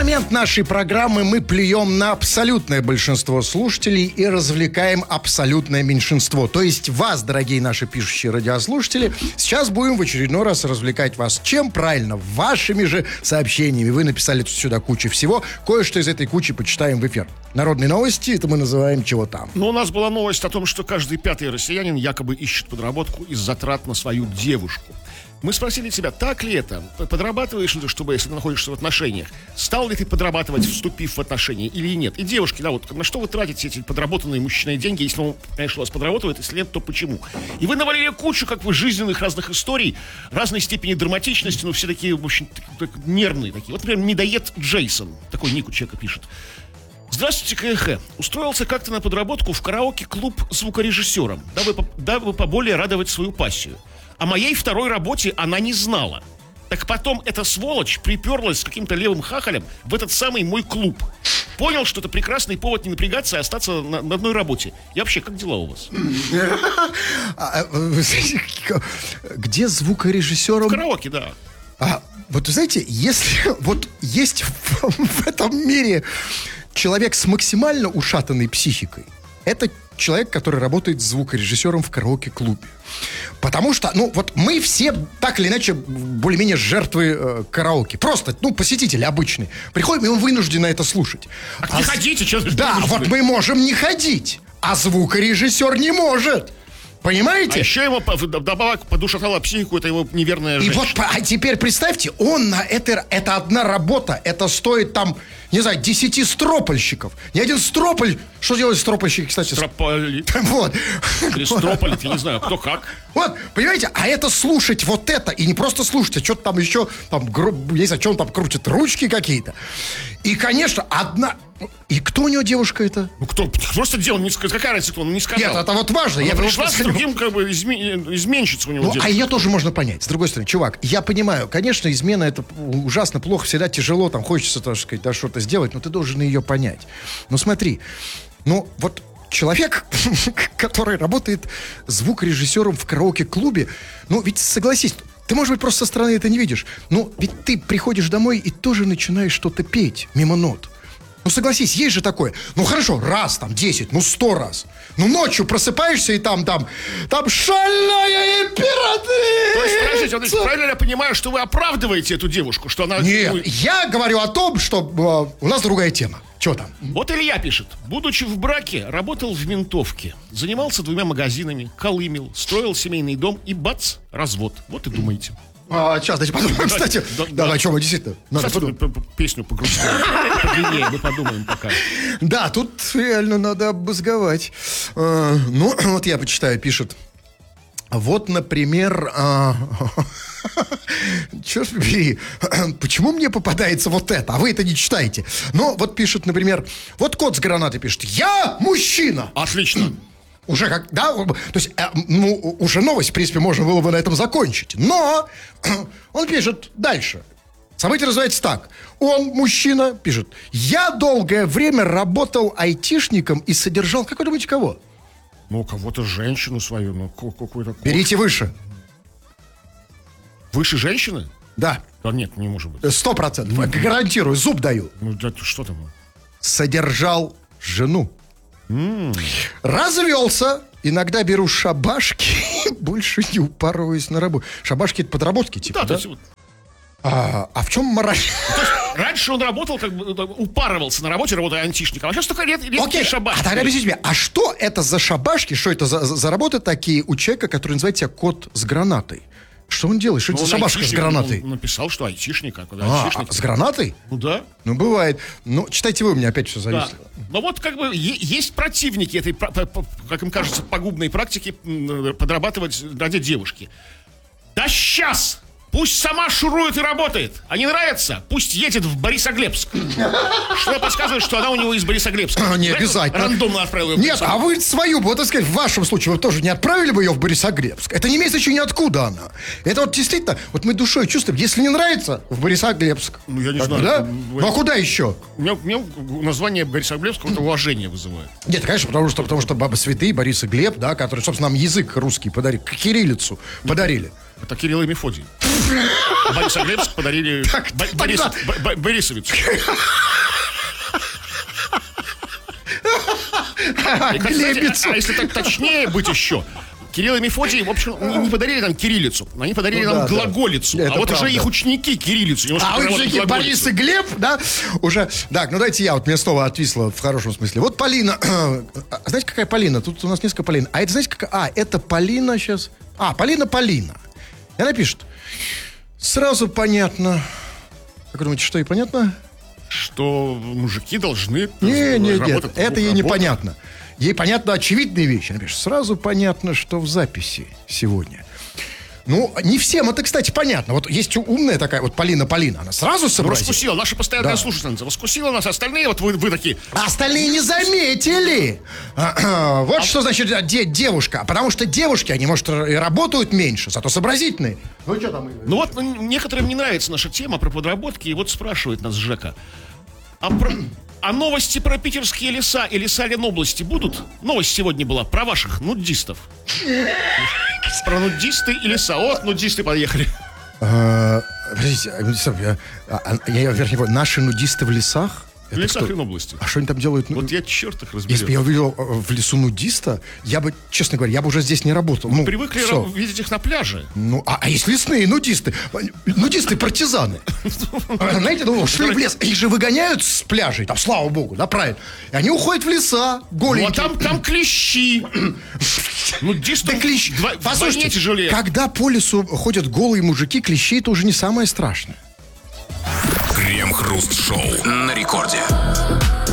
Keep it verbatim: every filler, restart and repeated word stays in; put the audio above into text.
момент нашей программы мы плюем на абсолютное большинство слушателей и развлекаем абсолютное меньшинство. То есть вас, дорогие наши пишущие радиослушатели, сейчас будем в очередной раз развлекать вас. Чем? Правильно, вашими же сообщениями. Вы написали тут сюда кучу всего. Кое-что из этой кучи почитаем в эфир. Народные новости, это мы называем чего там. Ну, у нас была новость о том, что каждый пятый россиянин якобы ищет подработку из затрат на свою девушку. Мы спросили тебя, так ли это? Подрабатываешь ли ты, чтобы, если ты находишься в отношениях? Стал ли ты подрабатывать, вступив в отношения, или нет? И девушки, да, вот на что вы тратите эти подработанные мужчиной деньги, если он, конечно, вас подрабатывает, если нет, то почему? И вы навалили кучу, как бы, жизненных разных историй, разной степени драматичности, но все такие, в общем, так, нервные такие. Вот, например, медоед Джейсон, такой ник у человека пишет. Здравствуйте, КХ. Устроился как-то на подработку в караоке-клуб звукорежиссером, дабы, дабы поболее радовать свою пассию. О моей второй работе она не знала. Так потом эта сволочь приперлась с каким-то левым хахалем в этот самый мой клуб. Понял, что это прекрасный повод не напрягаться и остаться на, на одной работе. И вообще, как дела у вас? Где звукорежиссером? В караоке, да. А, вот, знаете, если вот есть в, в этом мире человек с максимально ушатанной психикой, это человек, который работает звукорежиссером в караоке-клубе. Потому что, ну, вот мы все, так или иначе, более-менее жертвы э, караоке. Просто, ну, посетители обычные. Приходим, и он вынужден на это слушать. А, а не с... ходите, что значит? Да, вот мы можем не ходить, а звукорежиссер не может. Понимаете? А еще ему добавок подушатала психику, это его неверная женщина. И вот, а теперь представьте, он на это, это одна работа, это стоит там, не знаю, десяти стропольщиков. Ни один строполь, что делают стропольщики, кстати? Строполит. Вот. Или строполит, я не знаю, кто как. Вот, понимаете, а это слушать вот это, и не просто слушать, а что-то там еще, там, не знаю, что он там крутит, ручки какие-то. И, конечно, одна... И кто у него девушка это? Ну кто? Просто делал, не, какая разница, кто? Он не сказал. Нет, это вот важно. Она я пришла с другим, как бы, изме... изменщицей у него. Ну, девушка. а ее тоже можно понять. С другой стороны, чувак, я понимаю, конечно, измена это ужасно плохо, всегда тяжело, там хочется, так сказать, да, что-то сделать, но ты должен ее понять. Ну, смотри, ну, вот человек, который работает звукорежиссером в караоке-клубе, ну, ведь согласись, ты, может быть, просто со стороны это не видишь, но ведь ты приходишь домой и тоже начинаешь что-то петь мимо нот. Ну, согласись, есть же такое. Ну, хорошо, раз, там, десять, ну, сто раз. Ну, ночью просыпаешься, и там, там, там, шальная императрица. То есть, подождите, вот, правильно я понимаю, что вы оправдываете эту девушку, что она... Нет, ну... я говорю о том, что э, у нас другая тема. Чего там? Вот Илья пишет. Будучи в браке, работал в ментовке. Занимался двумя магазинами, колымел, строил семейный дом и бац, развод. Вот и думаете. А, сейчас, давайте подумаем, кстати. Да, да, да, о чем мы действительно. Надо кстати, подумать. Песню погрузим. Подлиннее, мы подумаем пока. Да, тут реально надо обмозговать. А, ну, вот я почитаю, пишет. Вот, например, а... черт побери, почему мне попадается вот это, а вы это не читаете? Ну, вот пишет, например, вот кот с гранатой пишет. Я мужчина! Отлично. Уже как, да, то есть, э, ну, уже новость, в принципе, можно было бы на этом закончить. Но он пишет дальше. Событие называется так. Он, мужчина, пишет. Я долгое время работал айтишником и содержал, как вы думаете, кого? Ну, кого-то женщину свою, ну, какой-то... Берите выше. Выше женщины? Да. Да нет, не может быть. Сто процентов. Гарантирую, зуб даю. Ну, да, что там? Содержал жену. Mm. Развелся. Иногда беру шабашки. Больше не упарываюсь на работу. Шабашки — это подработки, типа, да? Да, то есть... А, а в чем мораль? То есть, раньше он работал, как бы, упарывался на работе, работая антишником. А сейчас только ред, редкие Окей, шабашки. А тогда объясните мне, а что это за шабашки? Что это за, за работы такие у человека, который называет себя кот с гранатой? Что он делает? Что ну, это за шабашка с гранатой? Он написал, что айтишник. А, а, айтишник. а с гранатой? Ну да. Ну бывает. Ну, читайте вы, у меня опять все зависло. Да. Но вот как бы е- есть противники этой, как им кажется, пагубной практики подрабатывать ради девушки. Да сейчас! Пусть сама шурует и работает. А не нравится? Пусть едет в Борисоглебск. Что подсказывает, что она у него из Борисоглебска. А, не обязательно. Рандомно отправил ее в Нет, а вы свою, вот так сказать, в вашем случае вы тоже не отправили бы ее в Борисоглебск? Это не имеет значения, откуда она. Это вот действительно, вот мы душой чувствуем, если не нравится, в Борисоглебск. Ну, я не так, знаю. Да? Вы... Ну, а куда еще? У меня, у меня название Борисоглебска это уважение вызывает. Нет, конечно, потому что, потому что Баба Святые, Борис и Глеб, да, которые, собственно, нам язык русский подарили, кириллицу подарили. Это Кирилл и Мефодий. Борисоглебск подарили Бо- Борис- Бо- Бо- Борисовицу. И, кстати, а, а если так точнее быть еще, Кирилл и Мефодий, в общем, не, не подарили нам кириллицу, они подарили Ну, нам да, глаголицу. да. А Это вот правда. уже их ученики кириллицу. немножко А переработали ученики глаголицу. Борис и Глеб, да, уже... Так, ну дайте я, вот мне снова отвисло в хорошем смысле. Вот Полина, знаете, какая Полина? Тут у нас несколько Полин. А это, знаете, какая... А, это Полина сейчас... А, Полина Полина. И она пишет. Сразу понятно. Как вы думаете, что ей понятно? Что мужики должны Не, не, работать. нет, это ей работать. непонятно. Ей понятно очевидные вещи. Она пишет, сразу понятно, что в записи сегодня. Ну, не всем это, кстати, понятно. Вот есть умная такая вот Полина Полина. Она сразу Ну, сообразила. раскусила, наша постоянная Да. слушательница. Раскусила нас, остальные, вот вы, вы такие. А остальные не заметили. А, вот А что значит де- девушка. Потому что девушки, они, может, и работают меньше, зато сообразительные. Ну, что там? Ну вот ну, некоторым не нравится наша тема про подработки, и вот спрашивает нас Жека. А, про, а новости про питерские леса и леса Ленобласти будут? Новость сегодня была про ваших нудистов. Про нудисты и леса. Вот нудисты подъехали. А, Подождите, а, стоп, я, а, а, я вернее, понял, наши нудисты в лесах? В лесах кто? Ленобласти. А что они там делают? Вот я черт их Если бы разберет. я увидел э, в лесу нудиста, я бы, честно говоря, я бы уже здесь не работал. Ну, Привыкли всё. ра- видеть их на пляже. Ну, а, а есть лесные нудисты? Нудисты-партизаны. Знаете, ну, шли в лес. Их же выгоняют с пляжей, там, слава богу, да, правильно. И они уходят в леса, Ну, а голенькие. там, там клещи. Нудистам Да клещ... два- вдвойне Послушайте, тяжелее. когда по лесу ходят голые мужики, клещи — это уже не самое страшное. Крем-хруст-шоу на рекорде.